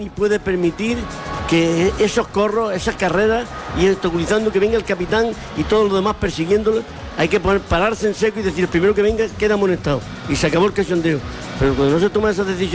ni puede permitir que esos corros, esas carreras, y obstaculizando que venga el capitán y todos los demás persiguiéndolo. Hay que pararse en seco y decir, el primero que venga queda amonestado, y se acabó el cachondeo. Pero cuando no se toma esa decisión